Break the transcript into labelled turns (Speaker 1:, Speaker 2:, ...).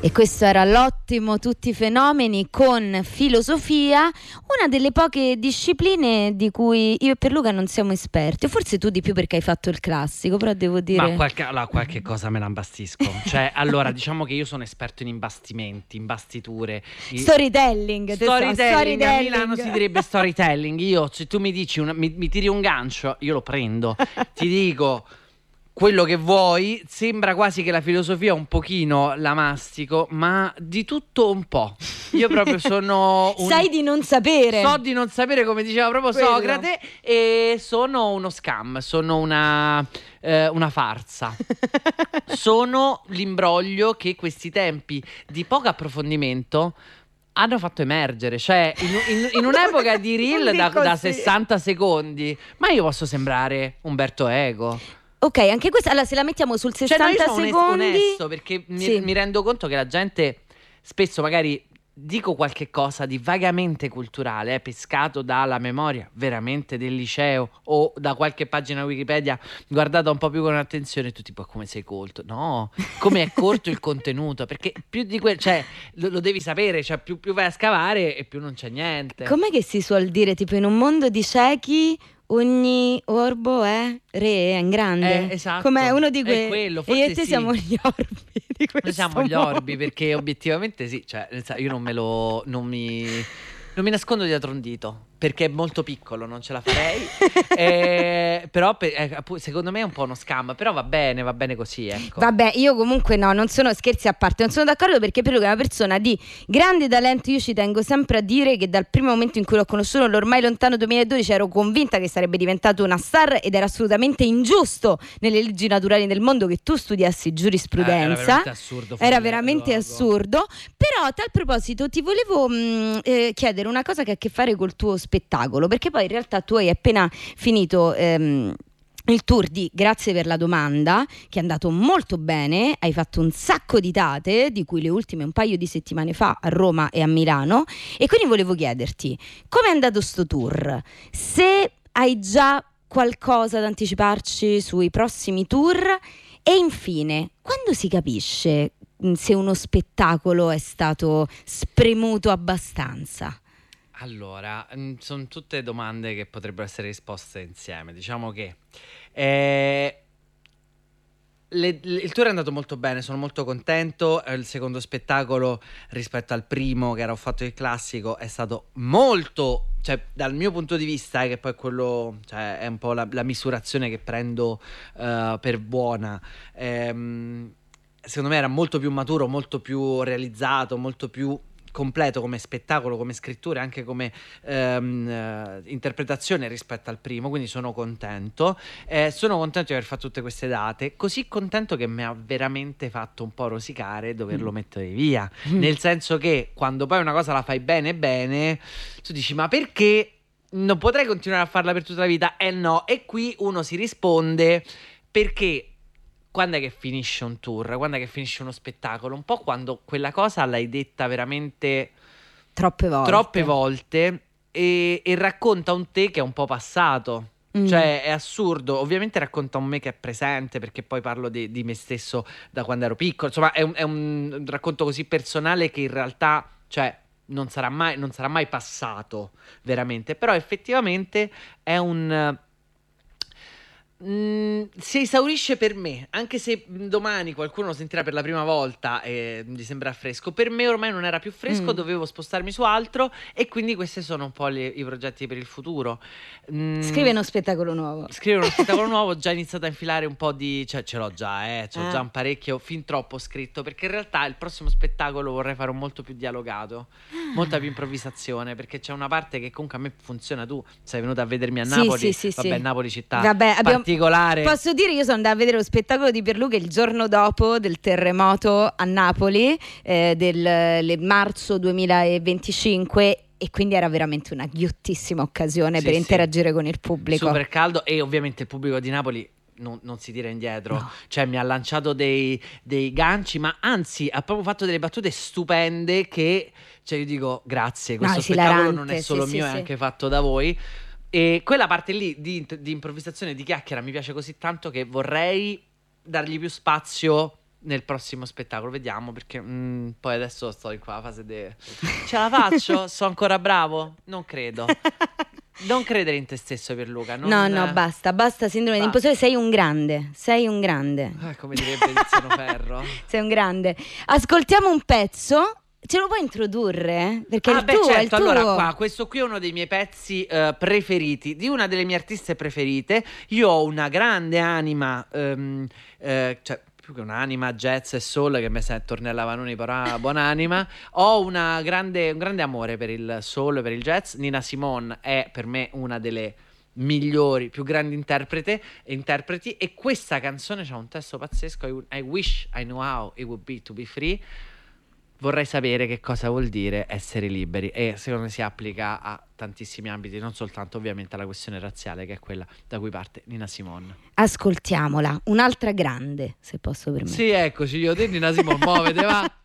Speaker 1: E questo era l'ottimo Tutti i fenomeni con filosofia, una delle poche discipline di cui io e Pierluca non siamo esperti, o forse tu di più perché hai fatto il classico, però devo dire...
Speaker 2: Ma qualche cosa me la imbastisco. Cioè, allora, diciamo che io sono esperto in imbastimenti, imbastiture.
Speaker 1: Storytelling.
Speaker 2: A Milano si direbbe storytelling. Io, se tu mi dici, mi tiri un gancio, io lo prendo. Ti dico... quello che vuoi, sembra quasi che la filosofia un pochino la mastico, ma di tutto un po'. Io proprio sono
Speaker 1: Sai di non sapere.
Speaker 2: So di non sapere, come diceva proprio
Speaker 1: Quello.
Speaker 2: Socrate, e sono uno scam, sono una farsa. Sono l'imbroglio che questi tempi di poco approfondimento hanno fatto emergere. Cioè, in un'epoca di reel da 60 secondi, ma io posso sembrare Umberto Eco.
Speaker 1: Ok, anche questa, allora se la mettiamo sul 60
Speaker 2: io sono
Speaker 1: secondi...
Speaker 2: onesto, perché mi rendo conto che la gente spesso magari dico qualche cosa di vagamente culturale, pescato dalla memoria veramente del liceo o da qualche pagina Wikipedia guardata un po' più con attenzione, tu tipo come sei colto? No, come è corto il contenuto, perché più di quel, cioè lo devi sapere, cioè più vai a scavare e più non c'è niente.
Speaker 1: Com'è che si suol dire, tipo in un mondo di ciechi ogni orbo è re, è in grande.
Speaker 2: Esatto.
Speaker 1: Come uno di quei...
Speaker 2: È quello,
Speaker 1: e io e te
Speaker 2: sì.
Speaker 1: siamo gli orbi di questo
Speaker 2: Noi siamo gli
Speaker 1: mondo.
Speaker 2: orbi, perché obiettivamente sì, cioè io non mi nascondo dietro un dito, perché è molto piccolo, non ce la farei. Però secondo me è un po' uno scam, però va bene così, ecco.
Speaker 1: Vabbè, io comunque no, non sono, scherzi a parte, non sono d'accordo, perché Pierluca è una persona di grande talento. Io ci tengo sempre a dire che dal primo momento in cui l'ho conosciuto, l'ormai lontano 2012, ero convinta che sarebbe diventato una star, ed era assolutamente ingiusto nelle leggi naturali del mondo che tu studiassi giurisprudenza. Era veramente assurdo. Però a tal proposito ti volevo chiedere una cosa che ha a che fare col tuo spettacolo, perché poi in realtà tu hai appena finito il tour di Grazie per la domanda, che è andato molto bene, hai fatto un sacco di date, di cui le ultime un paio di settimane fa a Roma e a Milano, e quindi volevo chiederti come è andato sto tour, se hai già qualcosa da anticiparci sui prossimi tour, e infine quando si capisce se uno spettacolo è stato spremuto abbastanza.
Speaker 2: Allora, sono tutte domande che potrebbero essere risposte insieme. Diciamo che il tour è andato molto bene, sono molto contento. Il secondo spettacolo rispetto al primo, che era Ho fatto il classico, è stato molto, cioè dal mio punto di vista, che poi è quello, cioè è un po' la misurazione che prendo per buona. Secondo me era molto più maturo, molto più realizzato, molto più completo come spettacolo, come scrittura, anche come interpretazione rispetto al primo, quindi sono contento. Sono contento di aver fatto tutte queste date, così contento che mi ha veramente fatto un po' rosicare doverlo mettere via, nel senso che quando poi una cosa la fai bene bene, tu dici ma perché non potrei continuare a farla per tutta la vita? No, e qui uno si risponde perché quando è che finisce un tour? Quando è che finisce uno spettacolo? Un po' quando quella cosa l'hai detta veramente
Speaker 1: troppe
Speaker 2: volte e racconta un te che è un po' passato. Cioè è assurdo. Ovviamente racconta un me che è presente, perché poi parlo di me stesso da quando ero piccolo. Insomma è un racconto così personale che in realtà, cioè, non sarà mai passato veramente. Però effettivamente è un... si esaurisce per me, anche se domani qualcuno lo sentirà per la prima volta e gli sembra fresco. Per me ormai non era più fresco, dovevo spostarmi su altro, e quindi questi sono un po' i progetti per il futuro.
Speaker 1: Scrive uno spettacolo nuovo.
Speaker 2: Già iniziato a infilare un po' di, cioè ce l'ho già, già un parecchio, fin troppo scritto, perché in realtà il prossimo spettacolo vorrei fare un molto più dialogato, molta più improvvisazione, perché c'è una parte che comunque a me funziona. Tu sei venuta a vedermi a Napoli,
Speaker 1: sì.
Speaker 2: Napoli città
Speaker 1: particolare. Posso dire, io sono andata a vedere lo spettacolo di Pierluca il giorno dopo del terremoto a Napoli, del marzo 2025, e quindi era veramente una ghiottissima occasione per interagire con il pubblico.
Speaker 2: Super caldo, e ovviamente il pubblico di Napoli non si tira indietro, no. Cioè mi ha lanciato dei ganci, ma anzi ha proprio fatto delle battute stupende che, cioè io dico grazie, questo spettacolo non è solo mio, è anche fatto da voi. E quella parte lì di improvvisazione, di chiacchiera mi piace così tanto che vorrei dargli più spazio nel prossimo spettacolo, vediamo, perché poi adesso sto in quella fase ce la faccio? Sono ancora bravo? Non credo. Non credere in te stesso, Pierluca.
Speaker 1: No, basta sindrome dell'impostore, sei un grande.
Speaker 2: Come direbbe Tiziano Ferro.
Speaker 1: Sei un grande. Ascoltiamo un pezzo. Ce lo puoi introdurre? Perché è il tuo,
Speaker 2: certo.
Speaker 1: è il tuo.
Speaker 2: Allora, qua, questo qui è uno dei miei pezzi preferiti, di una delle mie artiste preferite. Io ho una grande anima, cioè più che un'anima jazz e soul, che mi sa Tornella Vanoni, però buonanima. Ho un grande amore per il soul, per il jazz. Nina Simone è per me una delle migliori, più grandi interpreti, e questa canzone c'ha un testo pazzesco. I wish I knew how it would be to be free. Vorrei sapere che cosa vuol dire essere liberi, e secondo me si applica a tantissimi ambiti, non soltanto ovviamente alla questione razziale, che è quella da cui parte Nina Simone.
Speaker 1: Ascoltiamola, un'altra grande, se posso permettere.
Speaker 2: Sì, eccoci, io te Nina Simone, muovete, va.